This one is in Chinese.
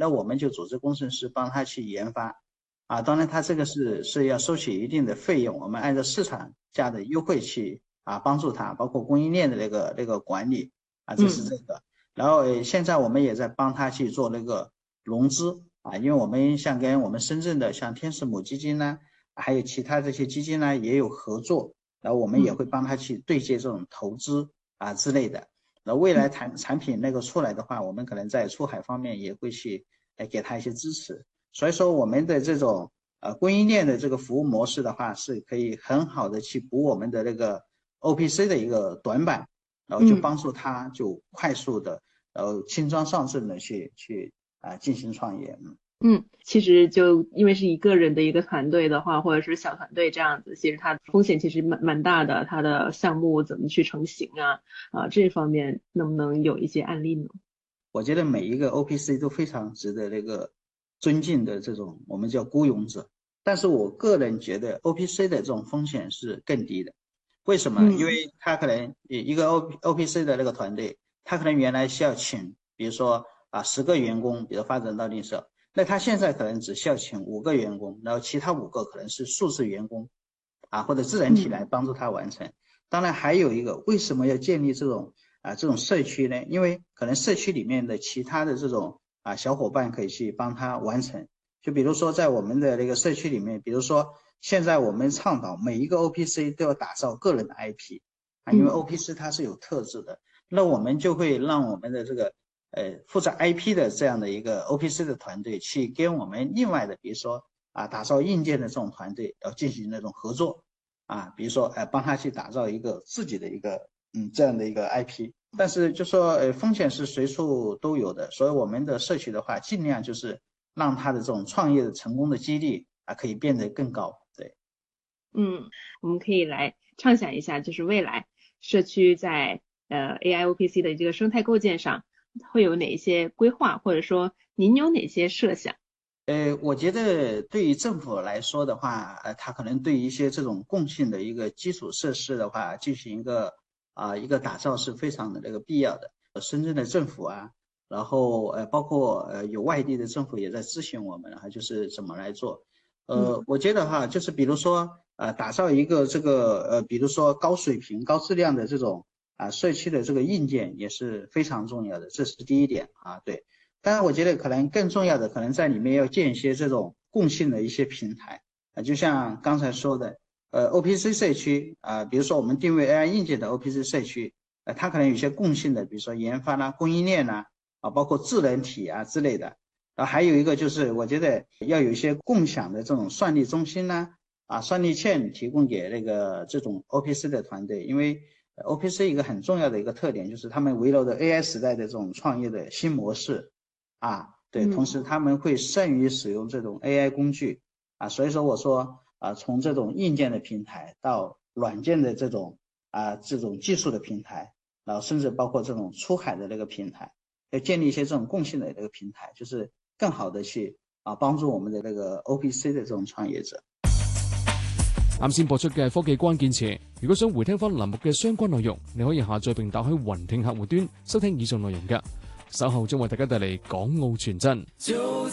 那我们就组织工程师帮他去研发。当然他这个是要收取一定的费用，我们按照市场价的优惠去帮助他，包括供应链的那个管理这是这个。然后现在我们也在帮他去做那个融资因为我们像跟我们深圳的像天使母基金呢，还有其他这些基金呢也有合作，然后我们也会帮他去对接这种投资之类的。然后未来产品那个出来的话，我们可能在出海方面也会去给他一些支持。所以说我们的这种供应链的这个服务模式的话，是可以很好的去补我们的那个 OPC 的一个短板，然后就帮助他就快速的轻装上阵的去进行创业。 其实就因为是一个人的一个团队的话，或者是小团队这样子，其实它风险其实蛮大的，它的项目怎么去成型这方面能不能有一些案例呢？ 我觉得每一个 OPC 都非常值得那个尊敬的这种我们叫孤勇者，但是我个人觉得 OPC 的这种风险是更低的。为什么？因为他可能一个 OPC 的那个团队，他可能原来需要请比如说10个员工，比如发展到令社，那他现在可能只需要请5个员工，然后其他5个可能是数字员工或者自然体来帮助他完成。当然还有一个，为什么要建立这种社区呢？因为可能社区里面的其他的这种小伙伴可以去帮他完成。就比如说在我们的那个社区里面，比如说现在我们倡导每一个 OPC 都要打造个人的 IP因为 OPC 它是有特质的，那我们就会让我们的这个负责 IP 的这样的一个 OPC 的团队去跟我们另外的比如说打造硬件的这种团队要进行那种合作比如说帮他去打造一个自己的一个这样的一个 IP。但是就说风险是随处都有的，所以我们的社区的话尽量就是让他的这种创业的成功的几率可以变得更高。对， 我们可以来畅想一下，就是未来社区在AIOPC 的这个生态构建上会有哪些规划，或者说您有哪些设想？ 我觉得对于政府来说的话，它可能对于一些这种共性的一个基础设施的话，进行一个打造是非常的那个必要的。深圳的政府然后包括有外地的政府也在咨询我们就是怎么来做。我觉得就是比如说打造一个这个比如说高水平、高质量的这种社区的这个硬件也是非常重要的，这是第一点对。当然我觉得可能更重要的可能在里面要建一些这种共性的一些平台就像刚才说的OPC 社区比如说我们定位 AI 硬件的 OPC 社区它可能有些共性的，比如说研发供应链包括智能体之类的还有一个就是我觉得要有一些共享的这种算力中心算力线提供给那个这种 OPC 的团队。因为 OPC 一个很重要的一个特点就是他们围绕着 AI 时代的这种创业的新模式对，同时他们会善于使用这种 AI 工具所以说我说从这种硬件的平台到软件的这种技术的平台，然后甚至包括这種出海的那個平台，要建立一些這種共性的那個平台，就是更好的去幫助我們的那個 OPC 的這種創業者。 啱先播出嘅科技關鍵詞，如果想回聽翻欄目嘅相關內容，你可以下載並打開雲聽客戶端收聽以上內容㗎。稍後將為大家帶嚟港澳傳真。